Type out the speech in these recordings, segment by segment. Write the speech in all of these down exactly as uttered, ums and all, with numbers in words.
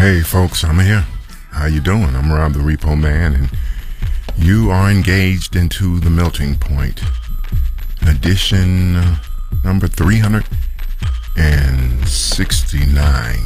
Hey folks, I'm here. How you doing? I'm Rob the Repo Man, and you are engaged into the Melting Point edition uh, number three hundred sixty-nine.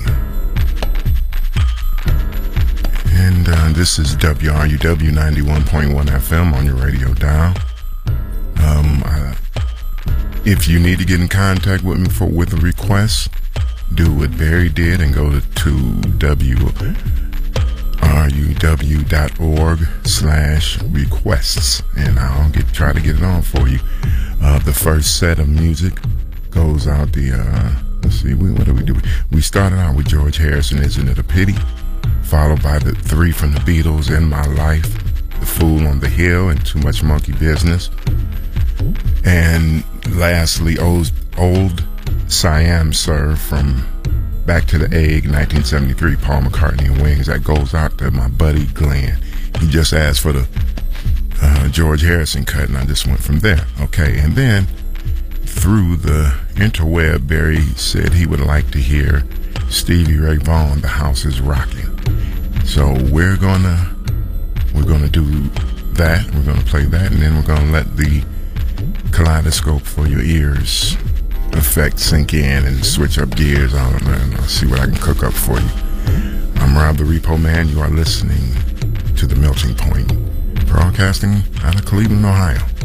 And uh, this is W R U W ninety-one point one F M on your radio dial. Um, uh, if you need to get in contact with me for with a request, do what Barry did and go to, to W R U W dot org slash requests, and I'll get try to get it on for you. Uh, the first set of music goes out the, uh, let's see, we, what do we do? We started out with George Harrison, Isn't It a Pity? Followed by the three from the Beatles, In My Life, The Fool on the Hill, and Too Much Monkey Business. And lastly, Old, old Siam Sir from Back to the Egg, nineteen seventy-three, Paul McCartney and Wings. That goes out to my buddy Glenn. He just asked for the uh, George Harrison cut, and I just went from there. Okay, and then through the interweb, Barry said he would like to hear Stevie Ray Vaughan, The House is Rocking. So we're gonna we're gonna do that. We're gonna play that, and then we're gonna let the kaleidoscope for your ears effect sink in and switch up gears on it, and I'll see what I can cook up for you. I'm Rob the Repo Man. You are listening to The Melting Point, broadcasting out of Cleveland, Ohio.